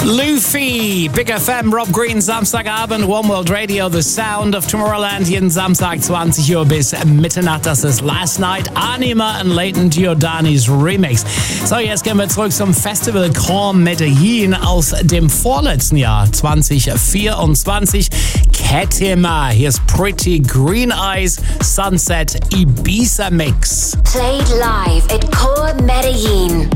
Luffy, Big FM, Rob Green, Samstagabend, One World Radio, The Sound of Tomorrowland, jeden Samstag 20 Uhr bis Mitternacht. Das ist Last Night, Anima und Leighton Giordani's Remix. So, jetzt gehen wir zurück zum Festival Grand Medellin aus dem vorletzten Jahr, 2024. Ketema, hier ist Pretty Green Eyes, Sunset Ibiza Mix. Played live at Core Medellin.